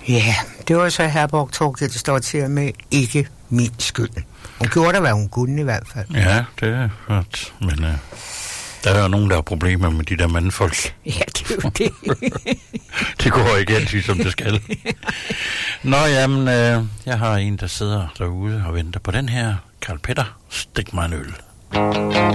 Ja, det var så Herborg Torgild, der står til med ikke min skyld. Hun gjorde da, hvad hun kunne i hvert fald. Ja, det er godt. Men der er jo nogen, der har problemer med de der mandfolk. Ja, det er jo det. Det går ikke altid, som det skal. Nå, jamen, jeg har en, der sidder derude og venter på den her. Karl Petter, stik mig en øl.